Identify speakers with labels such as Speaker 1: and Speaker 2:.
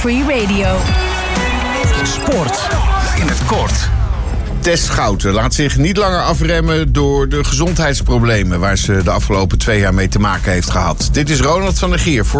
Speaker 1: Free Radio.
Speaker 2: Sport in het kort.
Speaker 3: Tess Schouten laat zich niet langer afremmen door de gezondheidsproblemen waar ze de afgelopen 2 jaar mee te maken heeft gehad. Dit is Ronald van der Gier voor